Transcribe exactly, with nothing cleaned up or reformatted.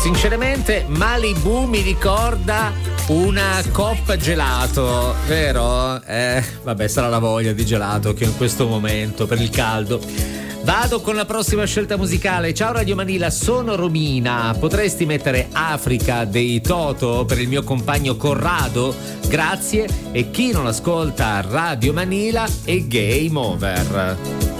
sinceramente Malibu mi ricorda una coppa gelato, vero? Eh, vabbè, sarà la voglia di gelato che ho in questo momento per il caldo. Vado con la prossima scelta musicale. Ciao Radio Manila, sono Romina. Potresti mettere Africa dei Toto per il mio compagno Corrado? Grazie. E chi non ascolta Radio Manila è Game Over.